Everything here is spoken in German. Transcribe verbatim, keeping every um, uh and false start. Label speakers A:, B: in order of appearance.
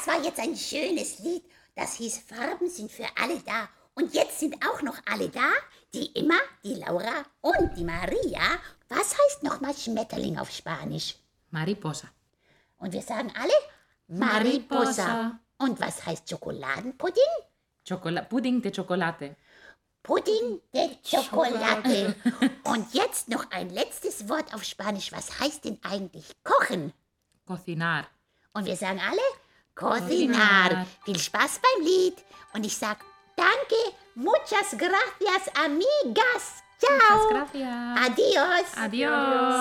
A: Das war jetzt ein schönes Lied. Das hieß Farben sind für alle da. Und jetzt sind auch noch alle da. Die Imma, die Laura und die Maria. Was heißt nochmal Schmetterling auf Spanisch?
B: Mariposa.
A: Und wir sagen alle Mariposa.
B: Mariposa.
A: Und was heißt Schokoladenpudding?
B: Chocola Pudding de chocolate.
A: Pudding de Chocolate. Und jetzt noch ein letztes Wort auf Spanisch. Was heißt denn eigentlich kochen?
B: Cocinar.
A: Und wir sagen alle Cocinar.
B: Cocinar.
A: Viel Spaß beim Lied. Und ich sag danke, muchas gracias, amigas. Ciao.
B: Muchas gracias.
A: Adios.
B: Adiós.